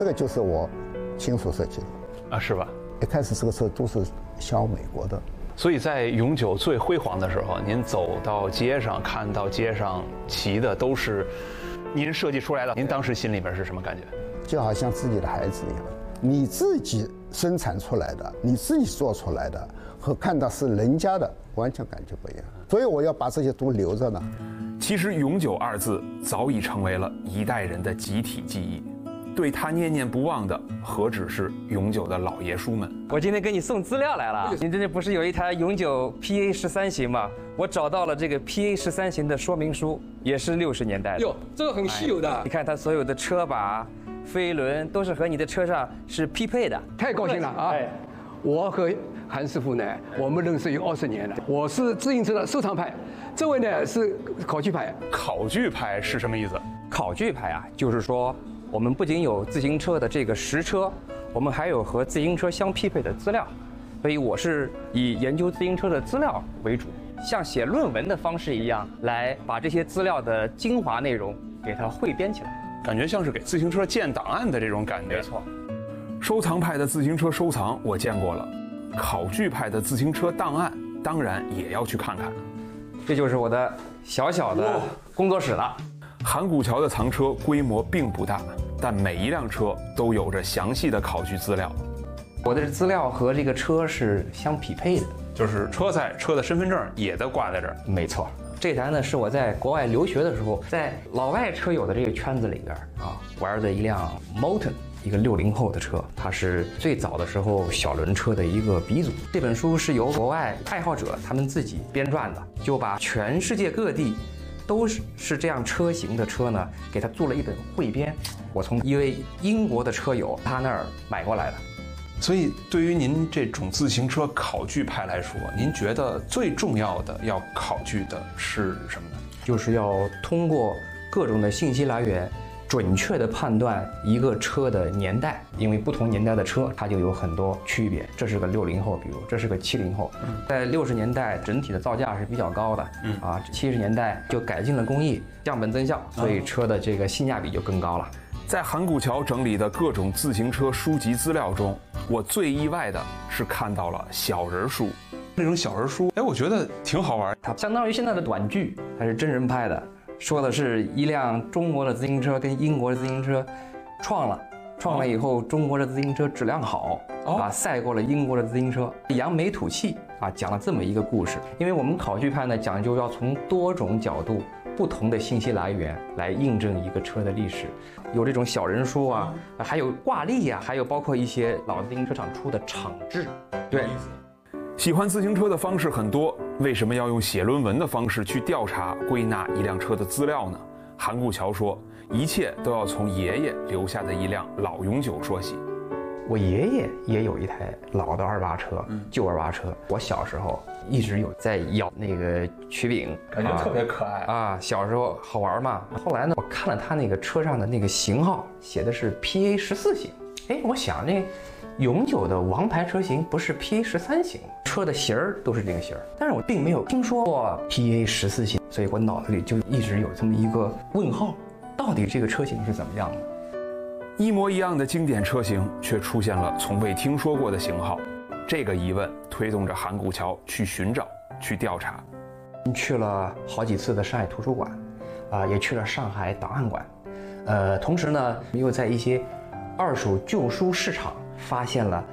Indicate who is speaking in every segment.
Speaker 1: 这个就是我亲手设计的
Speaker 2: 啊，是吧？
Speaker 1: 一开始这个车都是销美国的。
Speaker 2: 所以在永久最辉煌的时候，您走到街上，看到街上骑的都是您设计出来的，您当时心里边是什么感觉？
Speaker 1: 就好像自己的孩子一样，你自己生产出来的，你自己做出来的，和看到是人家的，完全感觉不一样。所以我要把这些都留着呢。
Speaker 2: 其实“永久”二字早已成为了一代人的集体记忆，对他念念不忘的，何止是永久的老爷叔们？
Speaker 3: 我今天给你送资料来了。你这不是有一台永久 PA13型吗？我找到了这个 PA13型的说明书，也是60年代的。
Speaker 4: 哟，这个很稀有的。
Speaker 3: 你看它所有的车把、飞轮都是和你的车上是匹配的。
Speaker 4: 太高兴了啊！我和韩师傅呢，我们认识有20年了。我是自行车的收藏派，这位呢是考据派。
Speaker 2: 考据派是什么意思？
Speaker 3: 考据派啊，就是说我们不仅有自行车的这个实车，我们还有和自行车相匹配的资料。所以我是以研究自行车的资料为主，像写论文的方式一样，来把这些资料的精华内容给它汇编起来，
Speaker 2: 感觉像是给自行车建档案的这种感觉。
Speaker 3: 没错。
Speaker 2: 收藏派的自行车收藏我见过了，考据派的自行车档案当然也要去看看。
Speaker 3: 这就是我的小小的工作室了。
Speaker 2: 韩古桥的藏车规模并不大，但每一辆车都有着详细的考据资料。
Speaker 3: 我的资料和这个车是相匹配的，
Speaker 2: 就是车载车的身份证也都挂在这儿。
Speaker 3: 没错。这台呢是我在国外留学的时候，在老外车友的这个圈子里边啊玩的一辆 Moulton。一个60后的车，它是最早的时候小轮车的一个鼻祖。这本书是由国外爱好者他们自己编撰的，就把全世界各地都是这样车型的车呢，给它做了一本汇编。我从一位英国的车友他那儿买过来的。
Speaker 2: 所以，对于您这种自行车考据派来说，您觉得最重要的要考据的是什么呢？
Speaker 3: 就是要通过各种的信息来源，准确地判断一个车的年代，因为不同年代的车它就有很多区别。这是个60后，比如这是个70后，在60年代整体的造价是比较高的，70年代就改进了工艺，降本增效，所以车的这个性价比就更高了。
Speaker 2: 在韩古桥整理的各种自行车书籍资料中，我最意外的是看到了小人书。那种小人书，我觉得挺好玩。
Speaker 3: 它相当于现在的短剧，它是真人拍的。说的是一辆中国的自行车跟英国的自行车撞了以后，中国的自行车质量好，赛过了英国的自行车，扬眉吐气讲了这么一个故事。因为我们考据派呢讲究要从多种角度、不同的信息来源来印证一个车的历史，有这种小人书还有挂历还有包括一些老自行车厂出的厂志。对。
Speaker 2: 喜欢自行车的方式很多，为什么要用写论文的方式去调查归纳一辆车的资料呢？韩古桥说，一切都要从爷爷留下的一辆老永久说起。
Speaker 3: 我爷爷也有一台老的28车，旧28车。我小时候一直有在咬那个曲柄，
Speaker 2: 感觉特别可爱
Speaker 3: 小时候好玩嘛。后来呢，我看了他那个车上的那个型号，写的是 PA14型。我想那永久的王牌车型不是 PA13型，车的型儿都是这个型儿，但是我并没有听说过 PA14型，所以我脑子里就一直有这么一个问号，到底这个车型是怎么样的？
Speaker 2: 一模一样的经典车型，却出现了从未听说过的型号，这个疑问推动着韩古桥去寻找、去调查。
Speaker 3: 去了好几次的上海图书馆，也去了上海档案馆，同时呢，又在一些二手旧书市场发现了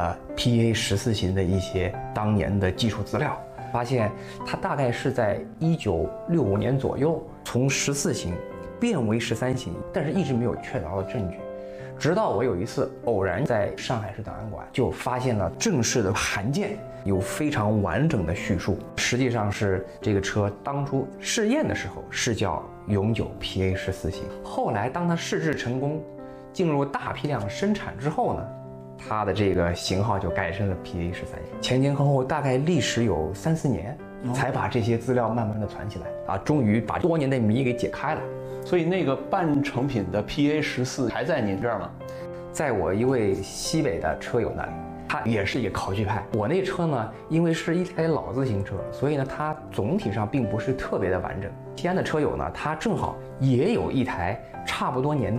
Speaker 3: PA14型的一些当年的技术资料，发现它大概是在1965年左右从14型变为13型，但是一直没有确凿的证据。直到我有一次偶然在上海市档案馆就发现了正式的函件，有非常完整的叙述，实际上是这个车当初试验的时候是叫永久 PA14型，后来当它试制成功进入大批量生产之后呢，它的这个型号就改成了 PA13型。前后后大概历时有3-4年，才把这些资料慢慢的传起来终于把多年的谜给解开了。
Speaker 2: 所以那个半成品的 PA14还在您这儿吗？
Speaker 3: 在我一位西北的车友那里，他也是一个考据派。我那车呢，因为是一台老自行车，所以呢，它总体上并不是特别的完整。西安的车友呢，他正好也有一台差不多年